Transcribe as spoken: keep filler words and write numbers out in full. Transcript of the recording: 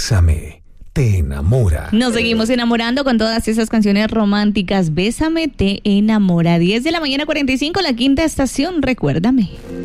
Bésame te enamora. Nos seguimos enamorando con todas esas canciones románticas. Bésame te enamora. diez de la mañana, cuarenta y cinco, la quinta estación, recuérdame.